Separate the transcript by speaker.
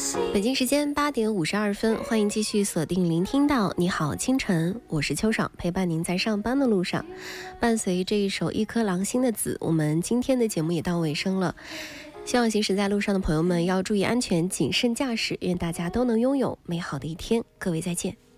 Speaker 1: 北京时间8点52分，欢迎继续锁定聆听到你好清晨，我是秋爽，陪伴您在上班的路上。伴随这一首一颗狼心的子，我们今天的节目也到尾声了。希望行驶在路上的朋友们要注意安全，谨慎驾驶，愿大家都能拥有美好的一天。各位再见。